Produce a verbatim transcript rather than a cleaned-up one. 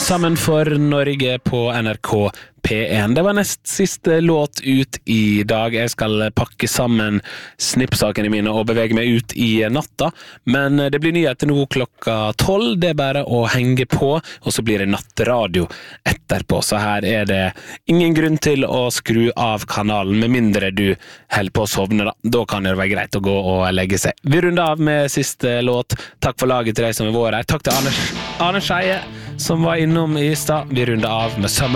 Sammen for Norge på N R K P en. Det var nest siste låt ut i dag. Jeg skal pakke sammen snippsakene mine og bevege meg ut i natta, men det blir nyheter nå klokka tolv. Det er bare å henge på, og så blir det nattradio etterpå. Så her er det ingen grunn til å skru av kanalen, med mindre du holder på å sovne. Da, da kan det være greit å gå og legge seg. Vi runder av med siste låt. Takk for laget til deg som har vært her. Takk til Anders, Arne Skeie, som var innom i stad. Vi runder av med Summer